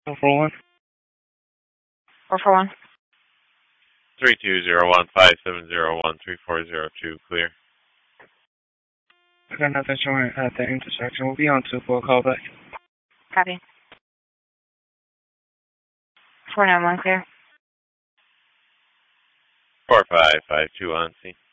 441. 441. 3201-570-1340-2, clear. I got nothing showing at the intersection. We'll be on 2 for a call back. Copy. 491, clear. 4552 on scene.